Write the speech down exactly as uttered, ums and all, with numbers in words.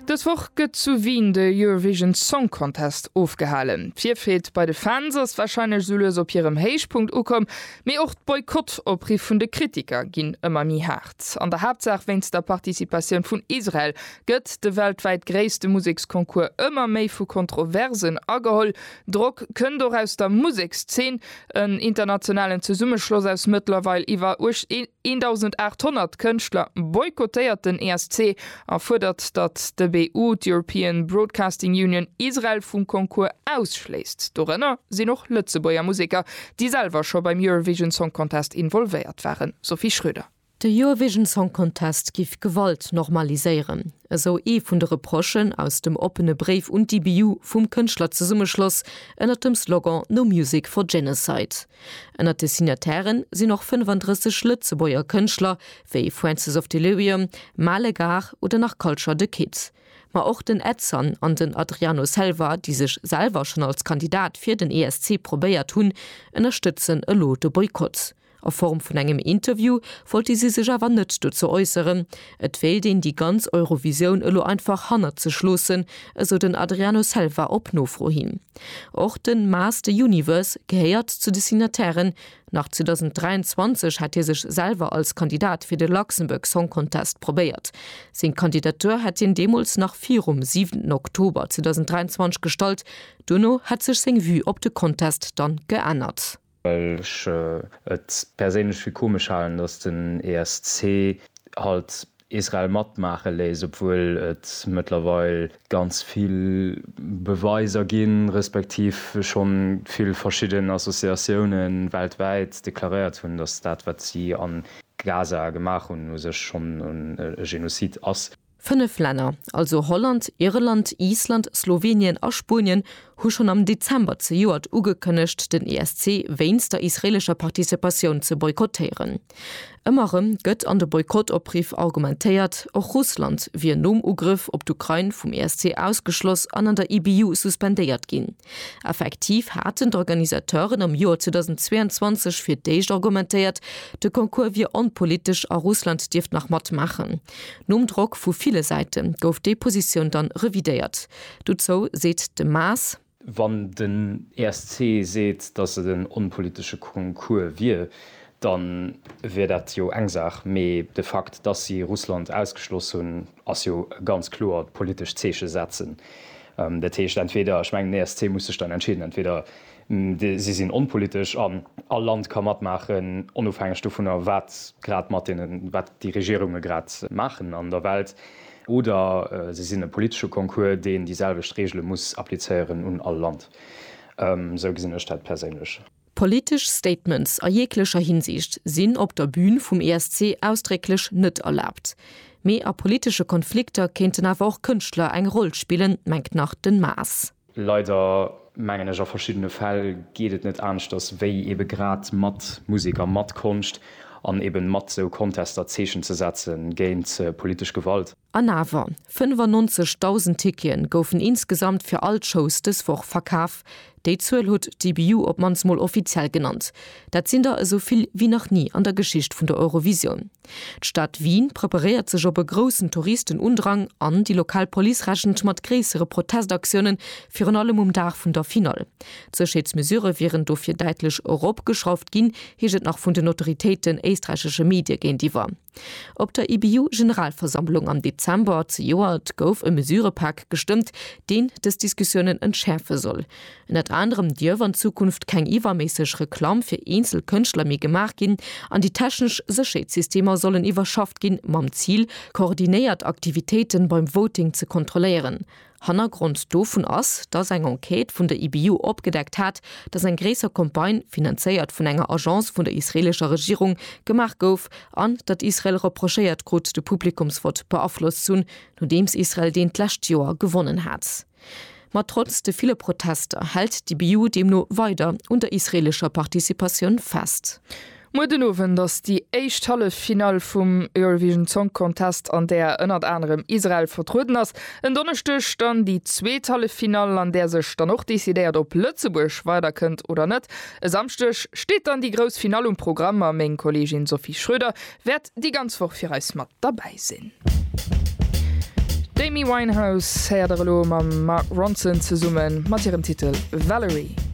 Das Woch gëtt zu Wien de Eurovision Song Contest aufgehalen. Vierfeet bei de Fans ass wahrscheinlich Syles op ihrem Heichpunkt ukom, méi och Boykott op Brief vun de Kritiker ginn ëmmer mi hart. An der Hauptsache wenn's der Partizipation vun Israel gëtt de weltweit gréste Musikskonkurs ëmmer méi vu Kontroversen ageholl. Druck kën doch aus der Musikszen en internationalen Zusummeschloss aus mittlerweile iwwer eintausendachthundert Künstler boykottiert den E S C erfordert, dat de B U, die European Broadcasting Union, Israel vum Konkurs ausschläst. Dorenner sie noch Lützebauer Musiker, die selber schon beim Eurovision Song Contest involviert waren. Sophie Schröder. Der Eurovision Song Contest gif Gewalt normaliseieren. Also e vun de Reprochen aus dem opene Brief und die B U vum Künstler zu Summeschloss ënnert dem Slogan No Music for Genocide. Ënnert de Signataren sind noch fünfunddreißig Lützebauer Künstler wie Francis of Delirium, Malegar oder nach Culture the Kids. Ma auch den Edson an den Adriano Selva, die sich selber schon als Kandidat für den E S C probéiert tun, unterstützen e lote Boykott. Auf Form von engem Interview wollte sie sich aber nicht dazu äußeren. Et will den die ganz Eurovision elo einfach hanner zu schlossen, also den Adriano Selva op nofrohin. Auch den Master Universe gehört zu den Signataren. Nach zwanzig dreiundzwanzig hat er sich selber als Kandidat für den Luxemburg Song Contest probiert. Sein Kandidatur hat ihn demals nach vier um siebten Oktober zwanzig dreiundzwanzig gestaltet. Duno hat sich sein Vue op den Contest dann geändert. Weil ich äh, et persönlich wie komisch halten, dass den E S C halt Israel matt machen lässt, obwohl es mittlerweile ganz viel Beweise gehen, respektiv schon viele verschiedene Assoziationen weltweit deklariert haben, dass das, was sie an Gaza gemacht haben, sich schon ein Genozid ist. Fünf Länder, also Holland, Irland, Island, Slowenien und Spanien, haben schon am Dezember zu Jahr ugekündigt, den E S C wegen der israelischer Partizipation zu boykottieren. Immerem gëtt an de Boykottobrief argumentiert, auch Russland wie ein Nomugriff op d'Ukraine vom E S C ausgeschloss an an der I B U suspendiert gin. Effektiv hatten d'Organisateuren am Jahr zwanzig zweiundzwanzig fir déich argumentiert, de Konkurs wie unpolitisch a Russland dirft nach mat machen. Nom Druck vu viele Seiten gouf de Position dann revidiert. Duzo seht de Maas, wann den E S C seht, dass er den unpolitische Konkurs wie, dann wird dat jo engsach méi de Fakt, dass sie Russland ausgeschlossen as jo ganz klar politisch Zeche setzen. Ähm, der Techt entweder ich mein, E S C muss sich dann entschieden, entweder de, sie sind unpolitisch an all Land kann mat machen, unabhängig davon wat grad mat wat die Regierungen grad machen an der Welt. Oder äh, sie sind ein politischer Konkurs, den dieselbe Regel muss applizieren und all Land. Ähm, so gesehen ist das persönlich. Politisch Statements a jeglicher Hinsicht sind op der Bühne vom E S C ausdrücklich nicht erlaubt. Mehr a politische Konflikte könnten aber auch Künstler eine Rolle spielen, meint nach den Maas. Leider mengen ich auf verschiedene Fälle geht es nicht an, dass wir eben gerade Matt Musiker, Matt Kunst an eben mat so Contestationen zu setzen gegen äh, politisch Gewalt. Anawer fünfundneunzigtausend Tickien goufen insgesamt für all Shows des Woch verkauf. Déi Zuel huet die B U op mansmoll offiziell genannt. Dat sind da soviel wie noch nie an der Geschicht vun der Eurovision. D'Stadt Wien präpariert sech op e grossen Touristenundrang an, die Lokalpolizeirechen mat gräsere Protestaktionen fir an allem um Dach vun der Final. Zerschiedsmesureure wären dofir deitlich Europa geschrauft ginn, hieget nach vun den Autoritäten österreichische Medien gen die war. Op der I B U-Generalversammlung am Dezember zu Joar gouf e Mesurepack gestimmt, den des Diskussionen entschärfe soll. Net anderem Dir wann Zukunft kein iwwermäßig Reklam für Einzelkünstler mehr gemacht gin, an die technisch Sicherheitssysteme sollen iwwerschafft gin, mam Ziel, koordiniert Aktivitäten beim Voting zu kontrollieren. Hannergrund dofen ass, dass ein Enquete von der I B U abgedeckt hat, dass ein gräser Kompagne finanziert von einer Agence von der israelischer Regierung gemacht gouf, an dat Israel reprochiert grot de Publikumsvot beabflusst zun, nodems Israel den Lastjahr gewonnen hat. Ma trotz de viele Proteste hält die B U dem nur weiter unter israelischer Partizipation fest. Modenowen, dass die eichtalle Final vom Eurovision Song Contest an der ënnert anderem Israel vertruden ass, en Donnerstech dann die zweetalle Final, an der sech dann noch desideiert op Lützeburg weiter könnt oder net. Samstech steht dann die Gros Final um Programm am eng Kollegin Sophie Schröder, werd die ganz woch fir Reis mat dabei sinn. Amy Winehouse her der Lo am Mark Ronson zu summen mat ihrem Titel Valerie.